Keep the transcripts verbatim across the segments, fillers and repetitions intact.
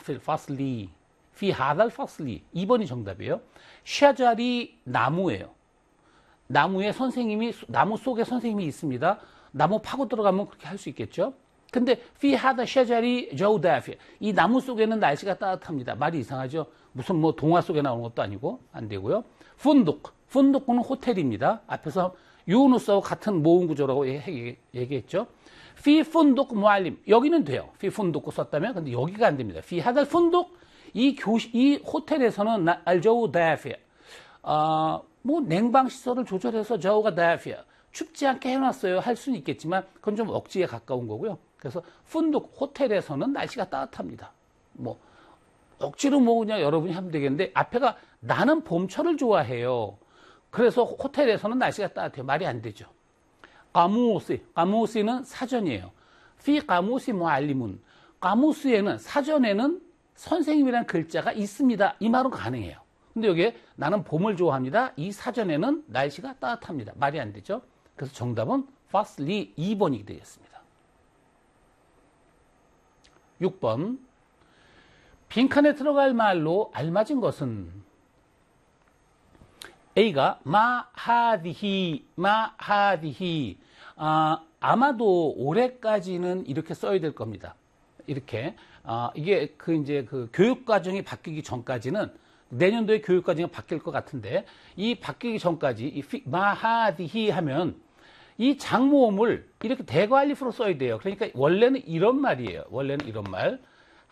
필 파슬리 피 하달 파슬리 이 번이 정답이에요. 샤자리 나무예요. 나무에 선생님이 나무 속에 선생님이 있습니다. 나무 파고 들어가면 그렇게 할 수 있겠죠. 근데 피 하다 샤자리 저우다피 이 나무 속에는 날씨가 따뜻합니다. 말이 이상하죠. 무슨 뭐 동화 속에 나오는 것도 아니고 안 되고요. 푼둑 푼둑은 호텔입니다. 앞에서 유누스하고 같은 모음 구조라고 얘기했죠. 피 푼둑 무알림 여기는 돼요. 피 푼둑 썼다면 근데 여기가 안 됩니다. 피 하달 푼둑 이 교시 이 호텔에서는 알저우다피 아 뭐 냉방 시설을 조절해서 저우가 다피 춥지 않게 해놨어요. 할 수는 있겠지만 그건 좀 억지에 가까운 거고요. 그래서 푼둑 호텔에서는 날씨가 따뜻합니다. 뭐 억지로 뭐 그냥 여러분이 하면 되겠는데 앞에가 나는 봄철을 좋아해요. 그래서 호텔에서는 날씨가 따뜻해요. 말이 안 되죠. 까무시 까무시는 사전이에요. 피 까무시 무알리문 까무스에는 사전에는 선생님이라는 글자가 있습니다. 이 말은 가능해요. 근데 여기에 나는 봄을 좋아합니다. 이 사전에는 날씨가 따뜻합니다. 말이 안 되죠. 그래서 정답은 파슬리 이 번이 되겠습니다. 육 번 빈칸에 들어갈 말로 알맞은 것은 A가 마하디히 마하디히 아, 아마도 올해까지는 이렇게 써야 될 겁니다. 이렇게 아, 이게 그 이제 그 교육 과정이 바뀌기 전까지는 내년도에 교육 과정이 바뀔 것 같은데 이 바뀌기 전까지 이 마하디히 하면 이 장모음을 이렇게 대거 알리프로 써야 돼요. 그러니까 원래는 이런 말이에요. 원래는 이런 말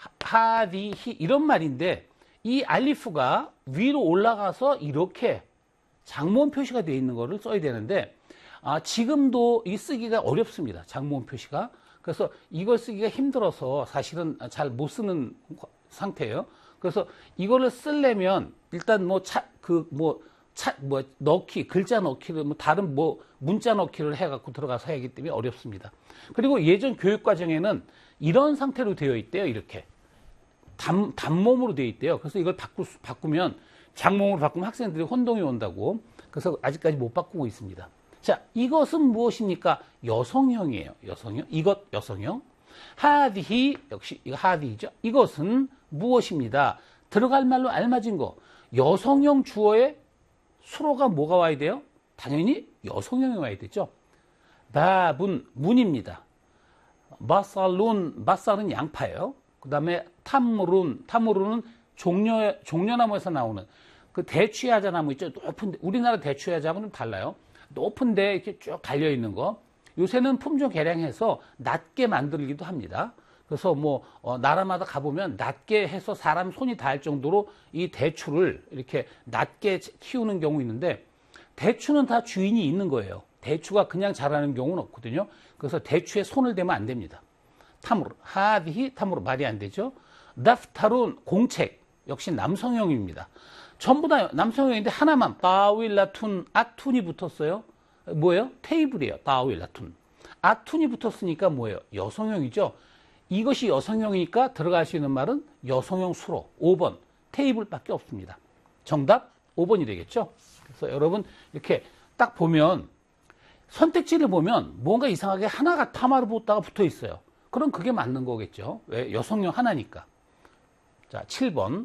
하디히 이런 말인데 이 알리프가 위로 올라가서 이렇게 장모음 표시가 되어 있는 거를 써야 되는데 아, 지금도 이 쓰기가 어렵습니다. 장모음 표시가. 그래서 이걸 쓰기가 힘들어서 사실은 잘 못 쓰는 상태예요. 그래서 이거를 쓰려면 일단 뭐 차, 그 뭐 차, 뭐 넣기, 글자 넣기를 뭐 다른 뭐 문자 넣기를 해갖고 들어가서 해야 하기 때문에 어렵습니다. 그리고 예전 교육 과정에는 이런 상태로 되어 있대요. 이렇게. 단, 단몸으로 되어 있대요. 그래서 이걸 바꾸, 바꾸면 장몸으로 바꾸면 학생들이 혼동이 온다고. 그래서 아직까지 못 바꾸고 있습니다. 자, 이것은 무엇입니까? 여성형이에요. 여성형. 이것 여성형. 하디히 역시 이거 하디히죠. 이것은 무엇입니다. 들어갈 말로 알맞은 거. 여성형 주어에 수로가 뭐가 와야 돼요? 당연히 여성형이 와야 되죠. 밥은 문입니다. 바살룬 바살은 양파예요. 그 다음에 탐무룬 탐무룬은 종려 종려나무에서 나오는 그 대추야자 나무 있죠. 높은데 우리나라 대추야자하고는 달라요. 높은데 이렇게 쭉 달려 있는 거. 요새는 품종 개량해서 낮게 만들기도 합니다. 그래서 뭐 어, 나라마다 가보면 낮게 해서 사람 손이 닿을 정도로 이 대추를 이렇게 낮게 키우는 경우 있는데 대추는 다 주인이 있는 거예요. 대추가 그냥 자라는 경우는 없거든요. 그래서 대추에 손을 대면 안 됩니다. 탐으로 하디히 탐으로 말이 안 되죠. 다프타룬 공책 역시 남성형입니다. 전부 다 남성형인데 하나만 따윌라툰 아툰이 붙었어요. 뭐예요? 테이블이에요. 따윌라툰 아툰이 붙었으니까 뭐예요? 여성형이죠. 이것이 여성형이니까 들어갈 수 있는 말은 여성형 수로 오 번 테이블밖에 없습니다. 정답 오 번이 되겠죠. 그래서 여러분 이렇게 딱 보면 선택지를 보면 뭔가 이상하게 하나가 타마로 붙다가 붙어 있어요. 그럼 그게 맞는 거겠죠. 왜? 여성형 하나니까. 자, 칠 번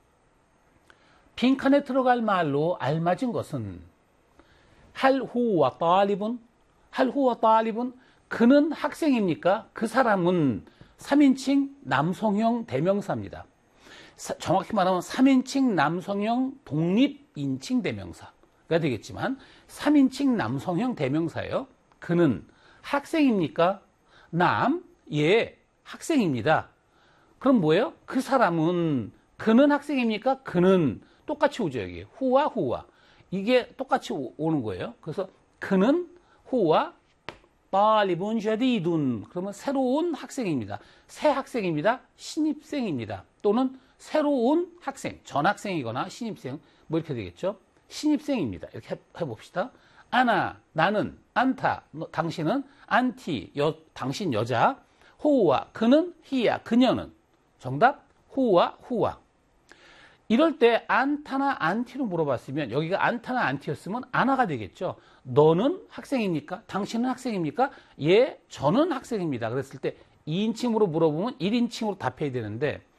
빈칸에 들어갈 말로 알맞은 것은 할후와 따리분 할후와 따리분 그는 학생입니까? 그 사람은 삼 인칭 남성형 대명사입니다. 사, 정확히 말하면 삼 인칭 남성형 독립인칭 대명사가 되겠지만 삼 인칭 남성형 대명사예요. 그는 학생입니까? 남, 예, 학생입니다. 그럼 뭐예요? 그 사람은 그는 학생입니까? 그는 똑같이 오죠. 여기 후와 후와 이게 똑같이 오, 오는 거예요. 그래서 그는 후와 따리분 샤디둔 그러면 새로운 학생입니다. 새 학생입니다. 신입생입니다. 또는 새로운 학생, 전학생이거나 신입생 뭐 이렇게 되겠죠. 신입생입니다. 이렇게 해, 해봅시다. 아나 나는 안타 너, 당신은 안티 여, 당신 여자 호우와 그는 히야 그녀는 정답 후와 후와. 이럴 때 안타나 안티로 물어봤으면 여기가 안타나 안티였으면 아나가 되겠죠. 너는 학생입니까? 당신은 학생입니까? 예, 저는 학생입니다. 그랬을 때 이 인칭으로 물어보면 일 인칭으로 답해야 되는데